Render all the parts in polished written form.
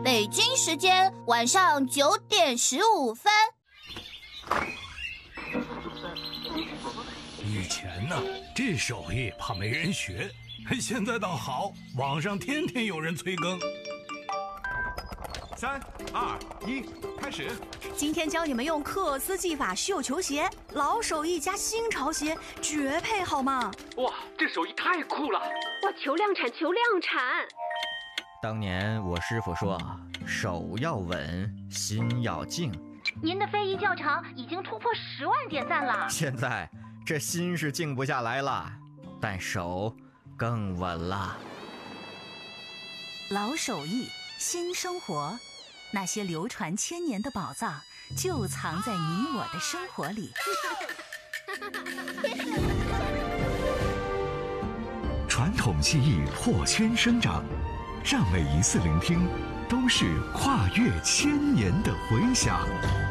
北京时间晚上9:15。 以前呢，这手艺怕没人学，现在倒好，网上天天有人催更。 3、2、1，开始。 今天教你们用克斯技法绣球鞋，老手艺加新潮鞋，绝配好吗？ 哇，这手艺太酷了！ 哇，求量产，求量产！ 当年我师傅说，手要稳，心要静。 您的非遗教程已经突破10万点赞了。 现在这心是静不下来了，但手更稳了。 老手艺，新生活，那些流传千年的宝藏就藏在你我的生活里。 传统技艺破圈生长，让每一次聆听都是跨越千年的回响。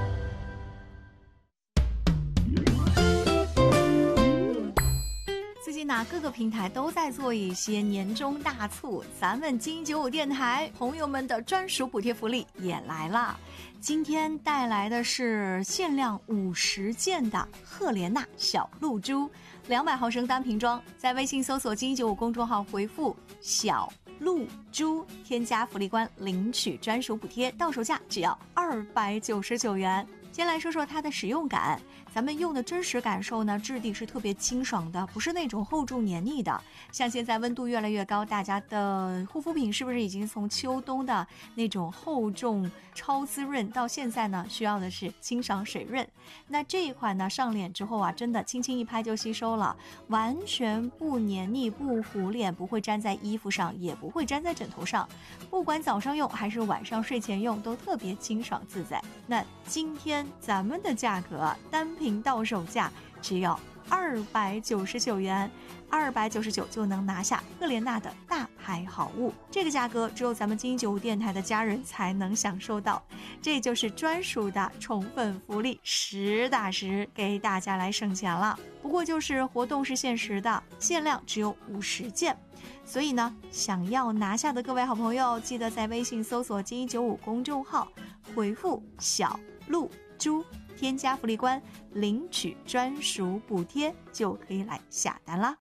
最近呢，各个平台都在做一些年终大促，咱们金95电台朋友们的专属补贴福利也来了。今天带来的是限量50件的赫莲娜小露珠，200毫升单瓶装，在微信搜索金95公众号回复小露珠，添加福利官领取专属补贴，到手价只要299元。先来说说它的使用感，咱们用的真实感受呢，质地是特别清爽的，不是那种厚重黏腻的。像现在温度越来越高，大家的护肤品是不是已经从秋冬的那种厚重超滋润到现在呢需要的是清爽水润？那这一款呢上脸之后啊，真的轻轻一拍就吸收了，完全不黏腻不糊脸，不会粘在衣服上，也不会粘在枕头上，不管早上用还是晚上睡前用都特别清爽自在。那今天咱们的价格单瓶到手价只要299元，299就能拿下赫莲娜的大牌好物，这个价格只有咱们金95电台的家人才能享受到，这就是专属的宠粉福利，实打实给大家来省钱了。不过就是活动是限时的，限量只有50件，所以呢，想要拿下的各位好朋友，记得在微信搜索金95公众号，回复小露珠，添加福利官领取专属补贴，就可以来下单啦。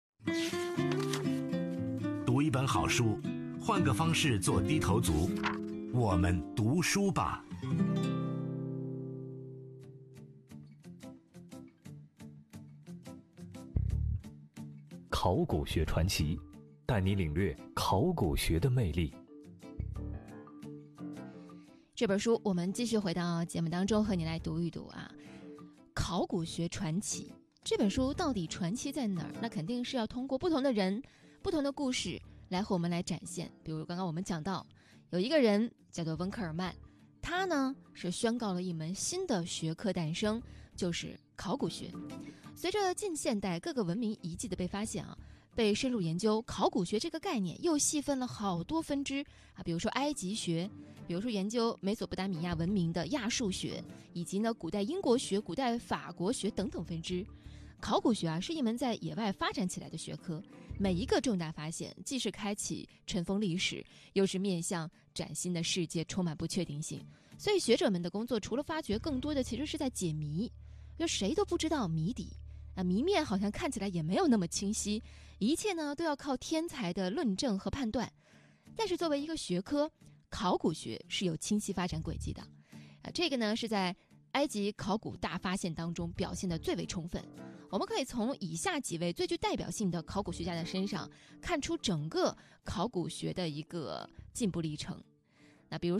读一本好书，换个方式做低头族，我们读书吧。 考古学传奇，带你领略考古学的魅力。 这本书我们继续回到节目当中和你来读一读啊。考古学传奇这本书到底传奇在哪儿？那肯定是要通过不同的人、不同的故事来和我们来展现。比如刚刚我们讲到有一个人叫做温克尔曼，他呢是宣告了一门新的学科诞生，就是考古学。随着近现代各个文明遗迹的被发现啊，被深入研究，考古学这个概念又细分了好多分支啊，比如说埃及学，比如说研究美索不达米亚文明的亚述学，以及呢古代英国学、古代法国学等等分支。考古学啊是一门在野外发展起来的学科，每一个重大发现既是开启尘封历史，又是面向崭新的世界，充满不确定性。所以学者们的工作除了发掘，更多的其实是在解谜，就谁都不知道谜底啊，谜面好像看起来也没有那么清晰，一切呢都要靠天才的论证和判断。但是作为一个学科，考古学是有清晰发展轨迹的这个呢是在埃及考古大发现当中表现得最为充分。我们可以从以下几位最具代表性的考古学家的身上看出整个考古学的一个进步历程。那比如